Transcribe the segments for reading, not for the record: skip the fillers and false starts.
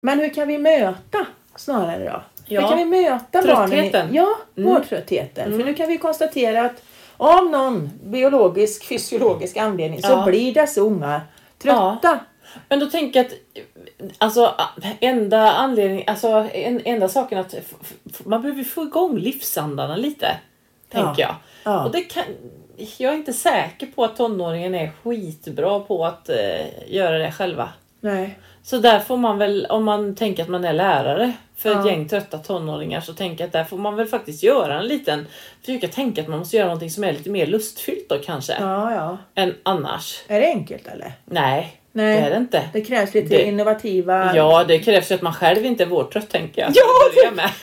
Men hur kan vi möta snarare då? Ja. Hur kan vi möta Tröttheten. barnen? Vårdtröttheten. För nu kan vi konstatera att av någon biologisk, fysiologisk anledning så blir dessa unga trötta. Ja. Men då tänker jag att alltså enda saken att man behöver få igång livsandarna lite, tänker jag. Ja. Och jag är inte säker på att tonåringen är skitbra på att göra det själva. Nej. Så där får man väl, om man tänker att man är lärare för ett gäng trötta tonåringar, så tänker jag att där får man väl faktiskt göra en liten, försöka tänka att man måste göra någonting som är lite mer lustfyllt då kanske. Ja. Än annars. Är det enkelt eller? Nej, det är det inte. Det krävs lite innovativa... Ja, det krävs ju att man själv inte är vårdtrött, tänker jag. Ja, med.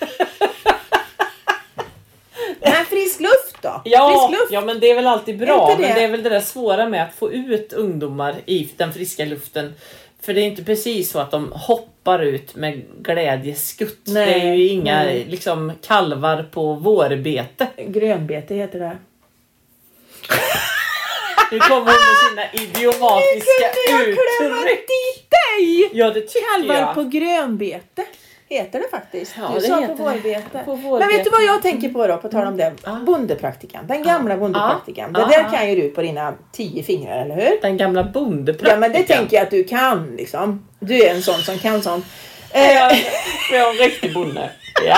Men frisk luft då? Ja, frisk luft. ja, men det är väl alltid bra. Inte det? Men det är väl det där svåra med att få ut ungdomar i den friska luften. För det är inte precis så att de hoppar ut med glädjeskutt. Nej, det är ju inga liksom kalvar på vårbete. Grönbete heter det. Nu kommer hon med sina idiomatiska uttryck. Dig! Ja, det tycker Kalvar jag. på grönbete heter det faktiskt. Ja, du det sa heter på vårbete. På vårbete. Men vet du vad jag tänker på då, på tal om det? Bondepraktikan. Den gamla bondepraktikan. Det där kan ju du på dina 10 fingrar, eller hur? Den gamla bondepraktikan. Ja, men det tänker jag att du kan liksom. Du är en sån som kan sånt. Jag är en riktig bonde.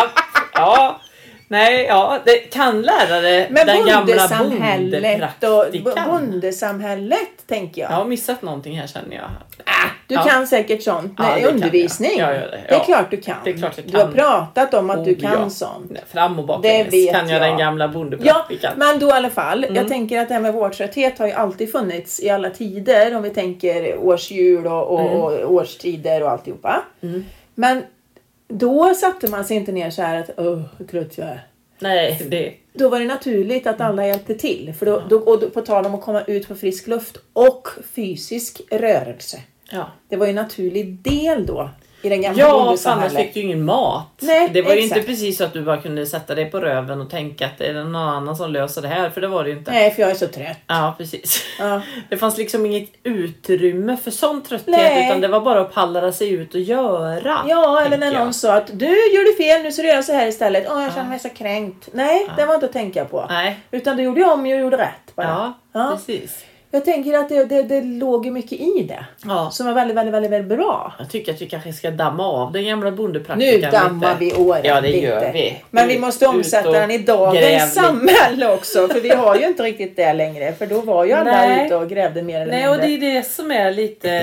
Ja. Nej, det kan lärare. Men den gamla bondesamhället och bondepraktikan. bondesamhället tänker jag. Jag har missat någonting här, känner jag. Du kan säkert sånt. Ja, Nej, det undervisning. kan jag. Det är klart du kan. Det är klart jag Du har kan. pratat om att du kan sånt. Fram och bak Det vet kan jag jag. den gamla bondepraktikan. Ja, men då i alla fall. Jag tänker att det här med vårdtrötthet har ju alltid funnits i alla tider. Om vi tänker årsjul och årstider och alltihopa. Men då satte man sig inte ner så här att hur trött jag är. Nej, Då var det naturligt att alla hjälpte till. För då på tal om att komma ut på frisk luft och fysisk rörelse. Ja. Det var ju en naturlig del då i den gamla Ja, annars bondesamhället. fick du ingen mat. Nej, det var ju exakt. inte precis så att du bara kunde sätta dig på röven och tänka att det är någon annan som löser det här. För det var det ju inte. Nej, för jag är så trött. Ja, precis. Ja. Det fanns liksom inget utrymme för sån trötthet. Nej. Utan det var bara att pallra sig ut och göra. Ja, eller när tänker jag. någon sa att du gjorde fel, nu så gör jag så här istället. Jag känner mig så kränkt. Nej, det var inte att tänka på. Nej. Utan du gjorde om och gjorde rätt bara. Ja, precis. Jag tänker att det låg ju mycket i det. Ja. Som var väldigt, väldigt, väldigt, väldigt bra. Jag tycker att vi kanske ska damma av den gamla bondepraktikan. Nu dammar vi åren Ja, det lite. gör vi. Men vi måste omsätta den i dagens samhälle också. För vi har ju inte riktigt det längre. För då var ju alla ute och grävde mer eller mindre. Och det är det som är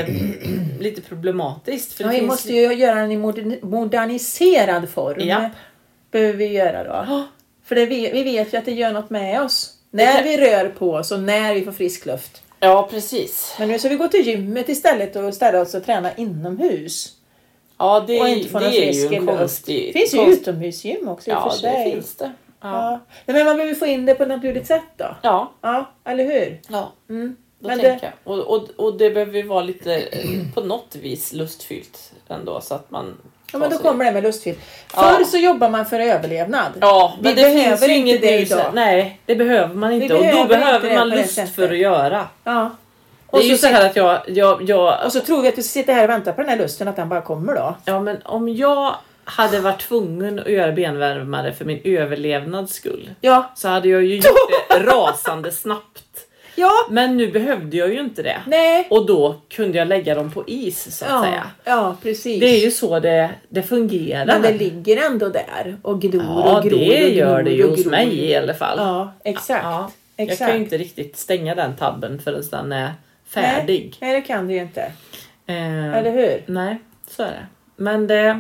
lite problematiskt. För vi måste ju göra den i moderniserad form. Ja. Behöver vi göra då. För vi vet ju att det gör något med oss. När vi rör på oss och när vi får frisk luft. Ja, precis. Men nu ska vi gå till gymmet istället och ställa oss och träna inomhus. Ja, det Och inte få någon är frisk ju en luft. konstig... Det finns ju utomhusgym också i och för Ja, sig. det finns det. Ja. Men man behöver få in det på ett naturligt sätt då. Ja. Ja, eller hur? Ja. Då Men tänker jag. Och det behöver ju vara lite på något vis lustfyllt ändå, så att man... Ja, men då kommer det med lustfyllt. Förr så jobbar man för överlevnad. Ja, men vi det behöver finns ju inte inget det nu. idag. Nej, det behöver man inte. Och behöver då behöver inte det man på det lust sättet. för att göra. Ja. Det är ju så här att jag... Och så tror vi att du sitter här och väntar på den här lusten, att den bara kommer då. Ja, men om jag hade varit tvungen att göra benvärmare för min överlevnads skull, så hade jag ju gjort det rasande snabbt. Ja. Men nu behövde jag ju inte det. Nej. Och då kunde jag lägga dem på is, så att säga. Ja, precis. Det är ju så det fungerar. Men det ligger ändå där och gror ja, och gror. det och gör det ju och hos gror. mig i alla fall. Ja, exakt. Ja. Exakt. Jag kan ju inte riktigt stänga den tabben förrän den är färdig. Nej, det kan du ju inte. Eller Eller hur? Nej, så är det. Men det...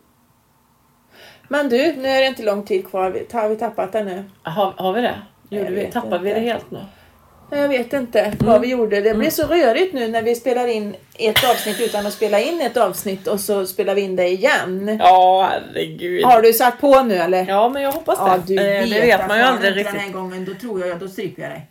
Men du, nu är det inte lång tid kvar. Har vi tappat det nu? Har vi det? Tappade vi det helt nu? Jag vet inte vad vi gjorde. Det blir så rörigt nu när vi spelar in ett avsnitt utan att spela in ett avsnitt och så spelar vi in det igen. Ja, herregud. Har du satt på nu eller? Ja, men jag hoppas det. Ja, du vet, det vet man ju aldrig riktigt. Den här gången, då tror jag, då stryper jag dig.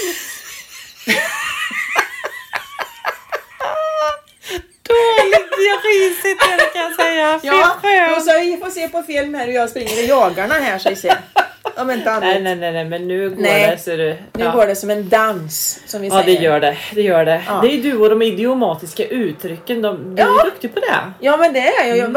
Dåligt, jag risigt det kan jag säga. Ja, då så vi får se på film här hur jag springer i jagarna här, så vi ser. Om inte annat. Nej, men nu går det så det... Nu går det som en dans, som vi säger. Ja, det gör det. Ja. Det är du och de idiomatiska uttrycken, du är duktig på det. Ja, men det är jag.